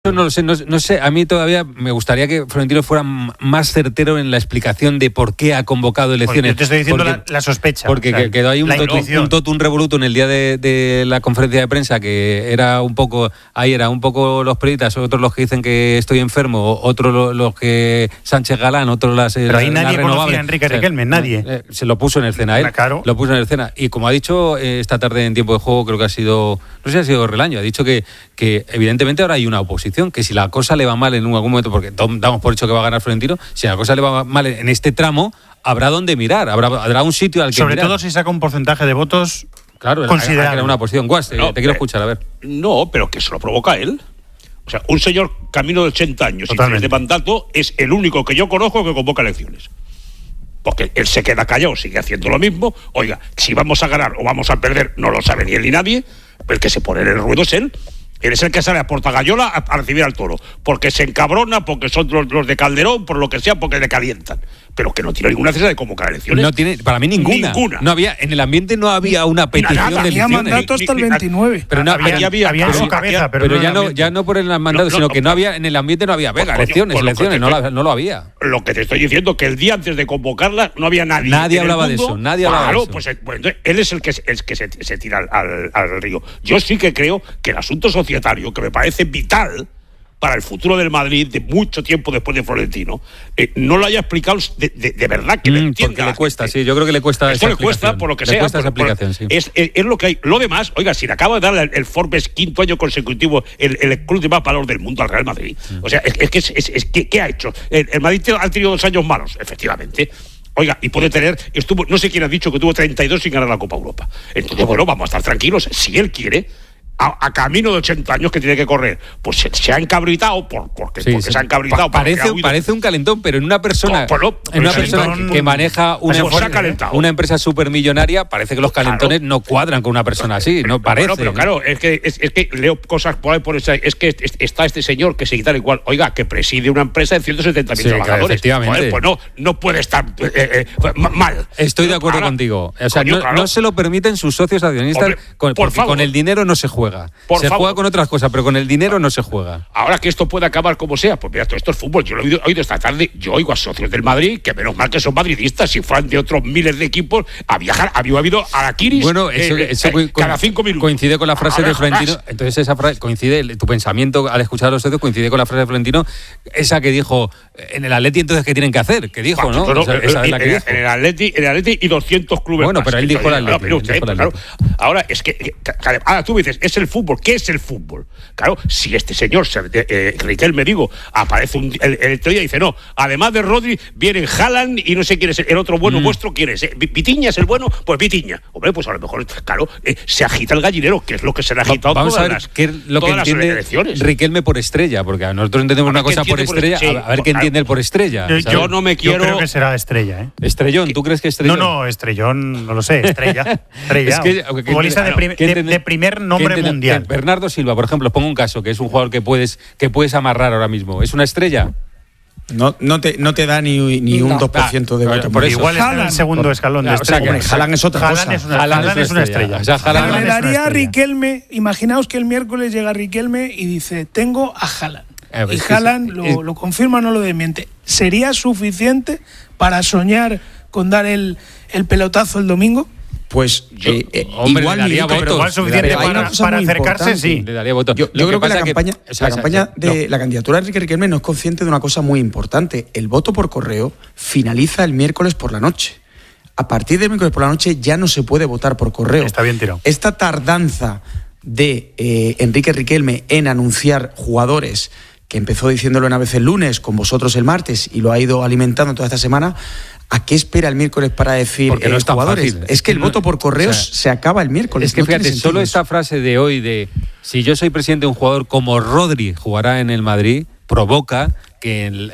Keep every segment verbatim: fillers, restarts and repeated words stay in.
Yo no lo sé, no, no sé, a mí todavía me gustaría que Florentino fuera más certero en la explicación de por qué ha convocado elecciones. Yo te estoy diciendo porque, la, la sospecha. Porque o sea, quedó ahí un totum, un totum revolutum en el día de, de la conferencia de prensa, que era un poco, ahí era un poco los periodistas, otros los que dicen que estoy enfermo, otros los, los que Sánchez Galán, otros las Pero ahí las nadie conocía a Enrique o sea, Riquelme, nadie. Eh, se lo puso en escena él, claro. lo puso en escena. Y como ha dicho eh, esta tarde en Tiempo de Juego, creo que ha sido, no sé si ha sido Relaño, ha dicho que, que evidentemente ahora hay una oposición, que si la cosa le va mal en algún momento, porque damos por hecho que va a ganar Florentino, si la cosa le va mal en este tramo, habrá donde mirar, habrá, habrá un sitio al que Sobre mirar. todo si saca un porcentaje de votos claro, considerable. Una oposición. Guas, no, te quiero eh, escuchar, a ver. No, pero que se lo provoca él. O sea, un señor camino de ochenta años Totalmente. y tres de mandato es el único que yo conozco que convoca elecciones. Porque él se queda callado, sigue haciendo lo mismo. Oiga, si vamos a ganar o vamos a perder, no lo sabe ni él ni nadie. El que se pone en el ruedo es él. Él es el que sale a Portagayola a, a recibir al Toro. Porque se encabrona, porque son los, los de Calderón, por lo que sea, porque le calientan. Pero que no tiene ninguna necesidad de convocar elecciones. No tiene, para mí ninguna. Ninguna. No había, en el ambiente no había una petición nada, de Tenía elecciones. mandato hasta el veintinueve. Pero no, había, aquí había- había en pero- su cabeza, pero, pero no ya en no, el ya no por el mandato, No, no, sino que no no, había, en el ambiente no había, venga, Pues, elecciones, coño, pues lo que elecciones, te- no, la, no lo había. Lo que te estoy diciendo, que el día antes de convocarla no había nadie. Nadie en el hablaba de mundo. eso, nadie hablaba Claro, de eso. pues, eh, pues entonces él es el que, el que se, se tira al, al, al río. Yo sí que creo que el asunto societario, que me parece vital para el futuro del Madrid, de mucho tiempo después de Florentino, eh, no lo haya explicado de, de, de verdad que Mm, lo entienda. porque le cuesta, sí, yo creo que le cuesta Esto esa le cuesta, explicación. por lo que le sea. cuesta por- esa por- explicación, sí. es, es, es lo que hay. Lo demás, oiga, si le acaba de dar el, el Forbes quinto año consecutivo el, el club de más valor del mundo al Real Madrid. Mm. O sea, es, es que es, es, es que, ¿qué ha hecho? El, el Madrid ha tenido dos años malos, efectivamente. Oiga, y puede tener, estuvo, no sé quién ha dicho que tuvo treinta y dos sin ganar la Copa Europa. Entonces, bueno, vamos a estar tranquilos. Si él quiere, a, a camino de ochenta años que tiene que correr, pues se, se ha encabritado por, porque, Sí, porque sí. se ha encabritado. Pa- parece, porque ha huido. parece un calentón, pero en una persona, Pues no, en una pues persona calentón, que maneja una, pues se ha calentado. una empresa supermillonaria, parece que los calentones Claro. no cuadran con una persona así, no parece. Bueno, pero claro, es que, es, es que leo cosas por ahí, por esa, es que es- está este señor que se quita igual, oiga, que preside una empresa de ciento setenta mil Sí, claro, trabajadores. efectivamente. Joder, pues no, no puede estar eh, eh, eh, mal. Estoy de Pero acuerdo ahora, contigo. O sea, coño, no, claro. no se lo permiten sus socios accionistas, Hombre, con, por porque favor. con el dinero no se juega. Por se favor. juega con otras cosas, pero con el dinero no se juega. Ahora que esto puede acabar como sea, pues mira, todo esto es fútbol. Yo lo he oído, oído esta tarde, yo oigo a socios del Madrid, que menos mal que son madridistas, si fueran de otros miles de equipos, había, había habido araquiris Bueno, eso, eh, eso eh, co- cada cinco minutos. coincide con la frase Ahora de Florentino. jamás. Entonces esa frase coincide, tu pensamiento al escuchar a los socios coincide con la frase de Florentino, esa que dijo en el Atleti. Entonces, ¿qué tienen que hacer? ¿Qué dijo, no? Bueno, O sea, eh, esa es la eh, que dijo. en el Atleti, en el Atleti y doscientos clubes Bueno, más. pero él dijo el Claro, Atleti, pero él usted, dijo el claro, Atleti. ahora es que, que- que- ahora tú me dices, es el fútbol. ¿Qué es el fútbol? Claro, si este señor, se- eh, eh, Riquelme, digo, aparece un, el, el otro día y dice, no, además de Rodri, vienen Haaland y no sé quién es el, el otro bueno Mm. vuestro, quién es. Eh, Vitiña es el bueno, pues Vitiña. Hombre, pues a lo mejor, claro, eh, se agita el gallinero, que es lo que se le ha agitado Vamos a todas ver las, qué es lo que todas las entiende elecciones. Riquelme por estrella, porque a nosotros entendemos A ver una qué cosa por entiende por estrella, estrella. a ver Sí, qué claro. entiende él por estrella. Yo, ¿sabes? Yo no me quiero- Yo creo que será estrella, ¿eh? Estrellón, ¿tú crees que Estrellón? No, no, Estrellón, no lo sé, estrella. Estrella. Es que, aunque- futbolista de, prim- ¿qué de- entiende- de primer qué nombre entiende- mundial. Bernardo Silva, por ejemplo, os pongo un caso, que es un jugador que puedes, que puedes amarrar ahora mismo. ¿Es una estrella? No, no, te, no te da ni, ni un No. dos por ciento de Ah, voto. por eso. Igual está en el Haaland. segundo escalón de Ah, o sea, estrella. que Haaland es otra Haaland cosa. es una, Haaland Haaland es una estrella. O sea, Haaland- Pero Haaland le es una daría a estrella. Riquelme, imaginaos que el miércoles llega Riquelme y dice, tengo a Haaland. Eh, y es que Haaland es- lo, es- lo confirma o no lo desmiente. ¿Sería suficiente para soñar con dar el, el pelotazo el domingo? Pues Yo- eh, eh, hombre, igual le daría Milito, Pero igual votos, suficiente Pero hay una para, cosa para muy acercarse, importante. sí. Le daría votos. Yo, Lo yo creo que, pasa la campaña, o sea, la, campaña no. de la candidatura de Enrique Riquelme no es consciente de una cosa muy importante. El voto por correo finaliza el miércoles por la noche. A partir del miércoles por la noche ya no se puede votar por correo. Está bien tirado. Esta tardanza de eh, Enrique Riquelme en anunciar jugadores, que empezó diciéndolo en A B C el lunes, con vosotros el martes, y lo ha ido alimentando toda esta semana, ¿a qué espera el miércoles para decir Porque no eh, es tan jugadores? fácil. Es que el no- voto por correos o sea, se acaba el miércoles. Es que no tiene fíjate, sentido solo eso. esta frase de hoy de si yo soy presidente de un jugador como Rodri jugará en el Madrid, provoca que en,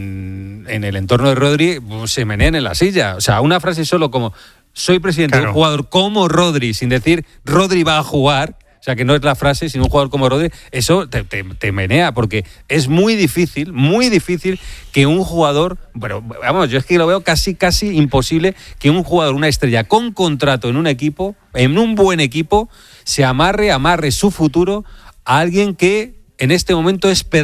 en- en el entorno de Rodri pues, se meneen en la silla. O sea, una frase solo como soy presidente de Claro. un jugador como Rodri, sin decir Rodri va a jugar, o sea, que no es la frase, sino un jugador como Rodri, eso te, te, te menea, porque es muy difícil, muy difícil que un jugador, bueno, vamos, yo es que lo veo casi, casi imposible que un jugador, una estrella con contrato en un equipo, en un buen equipo, se amarre, amarre su futuro a alguien que en este momento es